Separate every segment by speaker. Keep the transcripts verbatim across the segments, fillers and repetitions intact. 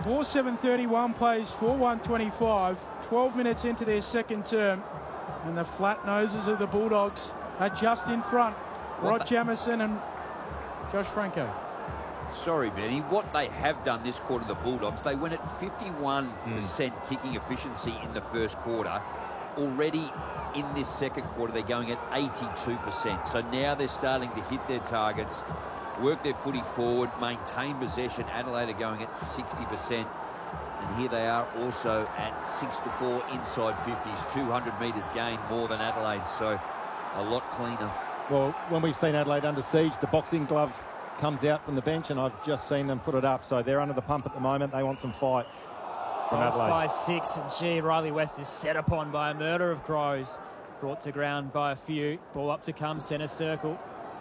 Speaker 1: four seven thirty-one plays for one twenty-five, twelve minutes into their second term, and the flat noses of the Bulldogs are just in front.
Speaker 2: What
Speaker 1: Rod Jamieson and Josh Franco.
Speaker 2: Sorry, Benny. What they have done this quarter, the Bulldogs, they went at fifty-one percent mm. kicking efficiency in the first quarter. Already in this second quarter, they're going at eighty-two percent. So now they're starting to hit their targets, work their footy forward, maintain possession. Adelaide are going at sixty percent. And here they are also at six to four inside fifties, two hundred metres gain more than Adelaide. So a lot cleaner.
Speaker 3: Well, when we've seen Adelaide under siege, the boxing glove comes out from the bench, and I've just seen them put it up. So they're under the pump at the moment. They want some fight from
Speaker 4: Crows
Speaker 3: Adelaide.
Speaker 4: By six, and gee, Riley West is set upon by a murder of Crows. Brought to ground by a few. Ball up to come, centre circle.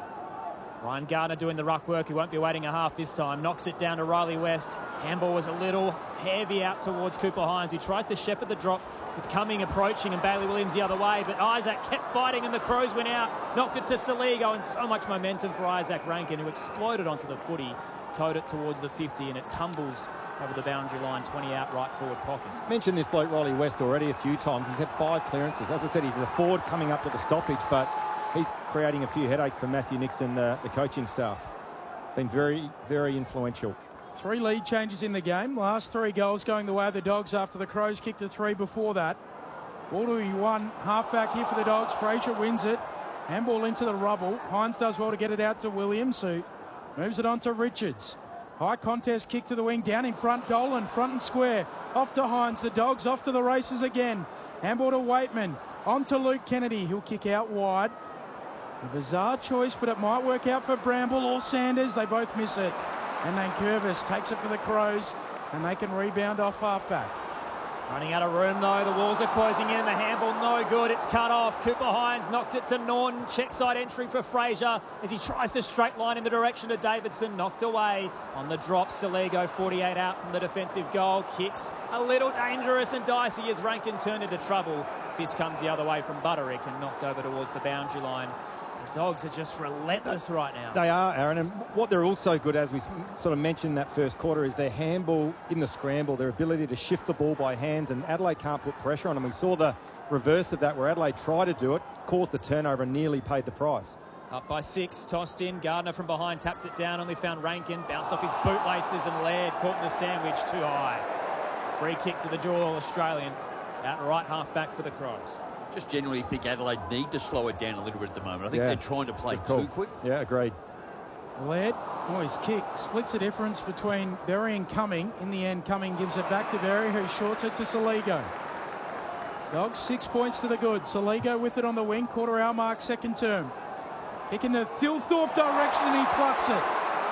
Speaker 4: Ryan Gardner doing the ruck work. He won't be waiting a half this time. Knocks it down to Riley West. Handball was a little heavy out towards Cooper Hines, who tries to shepherd the drop with Cumming approaching and Bailey Williams the other way, but Isaac kept fighting and the Crows went out, knocked it to Saligo, and so much momentum for Isaac Rankin, who exploded onto the footy, towed it towards the fifty, and it tumbles over the boundary line, twenty out right forward pocket.
Speaker 3: Mentioned this bloke Riley West already a few times. He's had five clearances. As I said, he's a forward coming up to the stoppage, but he's creating a few headaches for Matthew Nixon, uh, the coaching staff. Been very, very influential.
Speaker 1: Three lead changes in the game. Last three goals going the way of the Dogs after the Crows kicked the three before that. Ball to one, half-back here for the Dogs. Fraser wins it. Handball into the rubble. Hines does well to get it out to Williams, who moves it on to Richards. High contest kick to the wing, down in front. Dolan, front and square. Off to Hines. The Dogs off to the races again. Handball to Waitman. On to Luke Kennedy. He'll kick out wide. A bizarre choice, but it might work out for Bramble or Sanders. They both miss it. And then Curvis takes it for the Crows, and they can rebound off half-back.
Speaker 4: Running out of room, though. The walls are closing in. The handball no good. It's cut off. Cooper Hines knocked it to Norton. Check side entry for Fraser as he tries to straight line in the direction of Davidson. Knocked away on the drop. Saligo forty-eight out from the defensive goal. Kicks a little dangerous and dicey as Rankin turned into trouble. Fist comes the other way from Butterick and knocked over towards the boundary line. The Dogs are just relentless right now.
Speaker 3: They are, Aaron, and what they're also good, as we sort of mentioned in that first quarter, is their handball in the scramble, their ability to shift the ball by hands, and Adelaide can't put pressure on them. We saw the reverse of that, where Adelaide tried to do it, caused the turnover and nearly paid the price.
Speaker 4: Up by six, tossed in. Gardner from behind tapped it down, only found Rankin, bounced off his bootlaces, and Laird caught in the sandwich too high. Free kick to the jaw, Australian. Out right half back for the Crows.
Speaker 2: Just generally think Adelaide need to slow it down a little bit at the moment. I think
Speaker 3: yeah.
Speaker 2: they're trying to play too quick.
Speaker 3: Yeah, agreed.
Speaker 1: Laird, oh, his kick splits the difference between Berry and Cumming. In the end, Cumming gives it back to Berry, who shorts it to Saligo. Dogs six points to the good. Saligo with it on the wing, quarter hour mark, second term. Kick in the Thilthorpe direction, and he plucks it.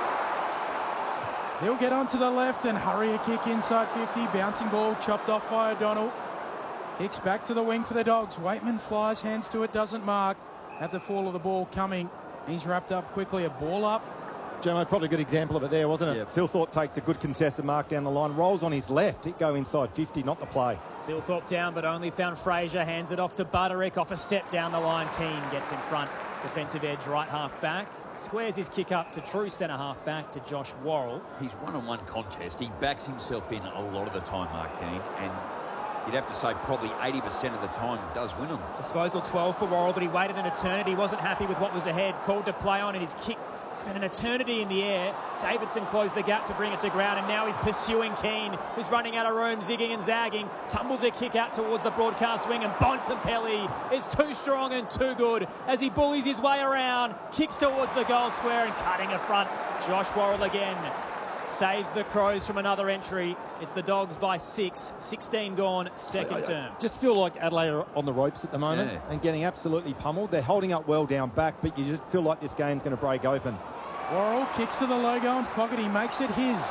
Speaker 1: He'll get onto the left and hurry a kick inside fifty. Bouncing ball chopped off by O'Donnell. Kicks back to the wing for the Dogs. Waitman flies, hands to it, doesn't mark. At the fall of the ball, Cumming. He's wrapped up quickly. A ball up.
Speaker 3: Jono, probably a good example of it there, wasn't it?
Speaker 2: Yep.
Speaker 3: Thilthorpe takes a good contested mark down the line, rolls on his left. It go inside fifty, not the play.
Speaker 4: Thilthorpe down, but only found Fraser. Hands it off to Butterick. Off a step down the line. Keane gets in front. Defensive edge, right half back. Squares his kick up to true centre half back to Josh Worrell.
Speaker 2: He's one-on-one contest. He backs himself in a lot of the time, Mark Keane, and you'd have to say probably eighty percent of the time does win them.
Speaker 4: Disposal twelve for Worrell, but he waited an eternity. Wasn't happy with what was ahead. Called to play on, and his kick spent an eternity in the air. Davidson closed the gap to bring it to ground, and now he's pursuing Keane, who's running out of room, zigging and zagging. Tumbles a kick out towards the broadcast wing, and Bontempelli is too strong and too good as he bullies his way around. Kicks towards the goal square and cutting a front. Josh Worrell again saves the Crows from another entry. It's the Dogs by six. sixteen gone, second
Speaker 3: I, I
Speaker 4: term.
Speaker 3: Just feel like Adelaide are on the ropes at the moment
Speaker 2: yeah.
Speaker 3: and getting absolutely pummeled. They're holding up well down back, but you just feel like this game's going to break open.
Speaker 1: Worrell kicks to the logo, and Fogarty makes it his.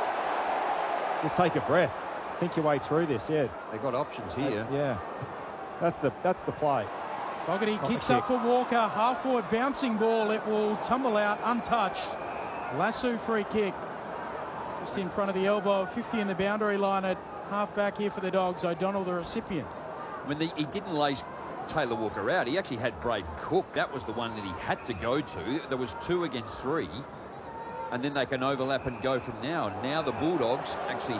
Speaker 3: Just take a breath. Think your way through this, yeah.
Speaker 2: They've got options here.
Speaker 3: Yeah. That's the that's the play.
Speaker 1: Fogarty
Speaker 3: Not
Speaker 1: kicks
Speaker 3: the
Speaker 1: up for Walker. Half forward bouncing ball. It will tumble out untouched. Lasso free kick. Just in front of the elbow, fifty in the boundary line at half back here for the Dogs. O'Donnell, the recipient.
Speaker 2: I mean, the, he didn't lace Taylor Walker out. He actually had Braden Cook. That was the one that he had to go to. There was two against three. And then they can overlap and go from now. Now the Bulldogs actually